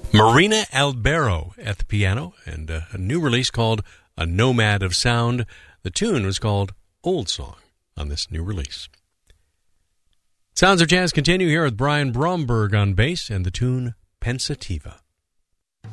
Marina Albero at the piano, and a new release called A Nomad of Sound. The tune was called Old Song on this new release. Sounds of Jazz continue here with Brian Bromberg on bass and the tune Pensativa.